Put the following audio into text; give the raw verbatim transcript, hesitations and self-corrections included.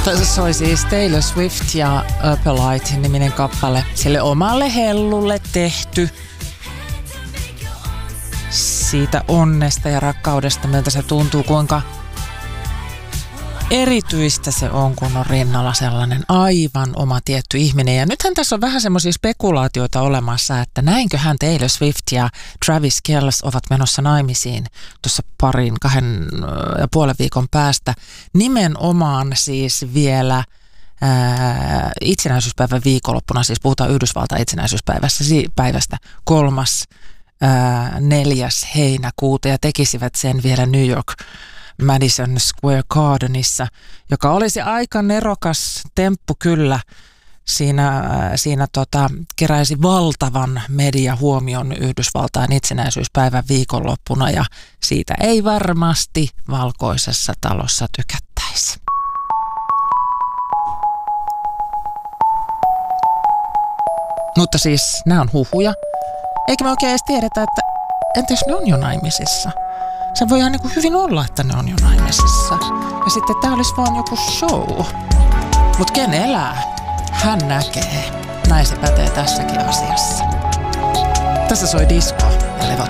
Tässä soi siis Taylor Swift ja Opalite-niminen kappale. Sille omalle hellulle tehty. Siitä onnesta ja rakkaudesta, miltä se tuntuu, kuinka erityistä se on, kun on rinnalla sellainen aivan oma tietty ihminen. Ja nythän tässä on vähän semmoisia spekulaatioita olemassa, että näinköhän Taylor Swift ja Travis Kelce ovat menossa naimisiin tuossa parin, kahden ja puolen viikon päästä. Nimenomaan siis vielä ää, itsenäisyyspäivän viikonloppuna, siis puhutaan Yhdysvaltain itsenäisyyspäivästä, päivästä kolmas, ää, neljäs heinäkuuta ja tekisivät sen vielä New York Madison Square Gardenissa, joka olisi aika nerokas temppu kyllä. Siinä, siinä tota, keräisi valtavan mediahuomion Yhdysvaltain itsenäisyyspäivän viikonloppuna ja siitä ei varmasti valkoisessa talossa tykättäisi. Mutta siis nämä on huhuja. Eikä me oikein edes tiedetä, että entä jos ne on jo naimisissa? Se voi ihan niin kuin hyvin olla, että ne on jo naimisissa. Ja sitten tää olisi vaan joku show. Mut ken elää, hän näkee. Näin se pätee tässäkin asiassa. Tässä soi disco ja levot.